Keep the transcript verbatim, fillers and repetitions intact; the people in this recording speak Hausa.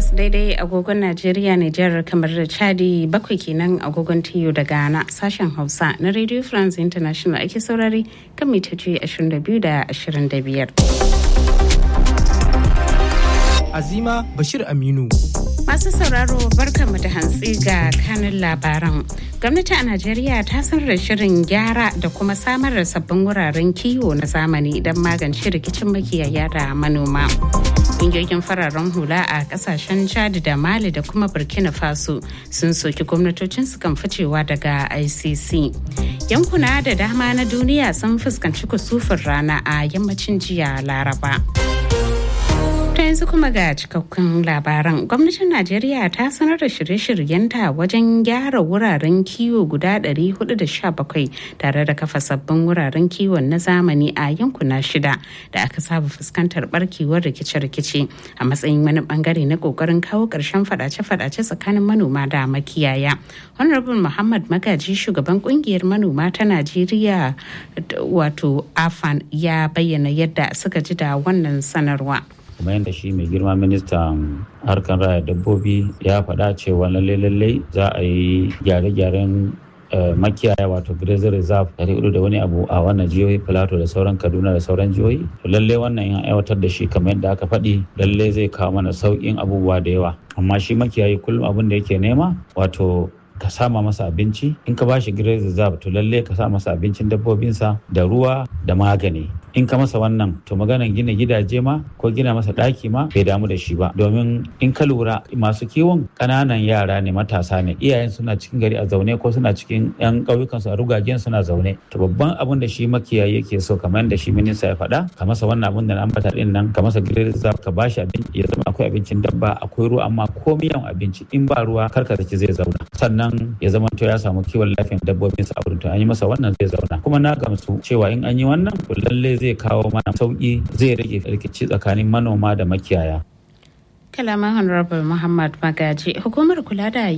takwas daidai agogon Najeriya, Nijar, kamar da Chadi, bakwai kenan agogon Tiyo da Ghana. Sashen Hausa na Radio France International ake saurari kan mitoci ashirin da biyu da ashirin da biyar. Azima Bashir Aminu. Masu sauraro barkanmu da hantsi ga kanin labaran. Gwamnati a Najeriya ta sanar da shirin gyara da kuma samar da sabbin wuraren kiwo na zamani don magance rikicin makiyaya da manoma. Ƙungiyoyin fararen hula a ƙasashen Chad da Mali da kuma Burkina Faso sun soki gwamnatocin su kan ficewa daga I C C. Yankuna da dama na duniya sun fuskanci kusufin rana a yammacin jiya Laraba. Ta yanzu kuma ga cikakkun labaran. Gwamnatin Najeriya ta sanar da shirye-shiryenta wajen gyara wuraren kiwo guda ɗari hudu da sha bakwai tare da kafa sabbin wuraren kiwon na zamani a yankuna shida da aka saba fuskantar barkewar rikice-rikice a matsayin wani bangare na kokarin kawo ƙarshen fadace-fadace tsakanin manoma da makiyaya. Honorable Muhammad Magaji, shugaban kungiyar manoma ta Najeriya wato A F A N, ya bayyana yadda suka ji da wannan sanarwa. kuma yadda shi mai girma ministan harkar raya dabbobi ya faɗa cewa lalle-lalle za a yi gyare-gyaren makiyaya wato grazer reserve ɗari hudu da wani abu a wannan jihohi plateau da sauran kaduna da sauran jihohi to lalle wannan yan aiwatar da shi kamar yadda aka faɗi lalle zai kawo mana sauƙin abubuwa da yawa amma shi makiyayi kullum abin da yake nema wato ka sama masa abinci in ka bashi grazer reserve to lalle ka sa masa abincin dabbobinsa da ruwa da magani in ka masa wannan to maganan gina gidaje ma ko gina masa ɗaki ma bai damu da shi ba domin in ka lura masu kiwon ƙananan yara ne matasa ne iyayen suna cikin gari a zaune ko suna cikin yan ƙauyukan su a rugagen suna zaune to babban abin da shi makiyayi yake so kamar yadda shi minista ya faɗa ka masa wannan abin da na ambata din nan ka masa grazer ka bashi abinci ya zama akwai abincin dabba akwai ruwa amma komai yawan abinci in ba ruwa karka ci zai zauna sannan ya zama to ya samu kiwon lafiyar dabbobinsa a wurin to an yi masa wannan zai zauna kuma na gamsu cewa in an yi wannan to lalle zai kawo mana sauki zai rage rikici tsakanin manoma da makiyaya. Kalaman Honorable Muhammad Magaji. Hukumar kula da